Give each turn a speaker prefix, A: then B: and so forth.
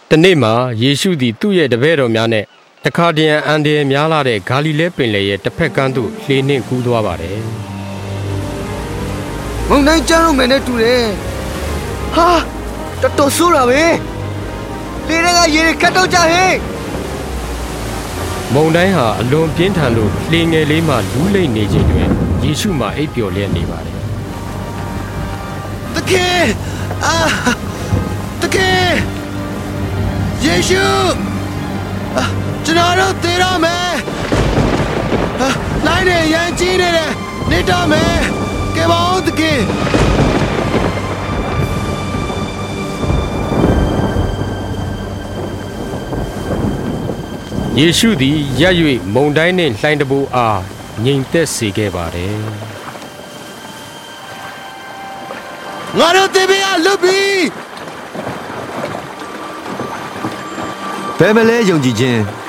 A: တနေ့မှာယေရှုသည်သူ့ရဲ့တပည့်တော်များနဲ့တခါတရံအန်ဒီများလာတဲ့ဂါလိလဲပင်လယ်ရဲ့တစ်ဖက်ကမ်းသို့လှေနှင့်ကူးသွားပါတယ်
B: မုန်တိုင်းကျန်းလို့မယ်နဲ့တူတယ်ဟာတော်ဆိုးတာပဲလေတွေကရေခတ်တော့ကြဟဲ့
A: မုန်တိုင်းဟာအလွန်ပြင်းထန်လို့လှေငယ်လေးမှလူးလိမ့်နေခြင်းတွင်ယေရှုမှအိပ်ပျော်လျက်နေပါတယ်
B: တကယ်တကယ်ယေရှုကျွန်တော်တို့သေရမယ်လိုက်နေရန်ကြီးနေတယ်နေတော့မယ်ကဲပါဦးတကယ်
A: ယေရှုသည်ရပ်၍မုန်တိုင်းနှင့်လှိုင်းတဘိုးအားငြိမ်သက်စေခဲ့ပါတယ်
B: ငါတို့သေပြလွတ်ပြီ
C: ဘယ်မလဲယုံကြည်ခြင်း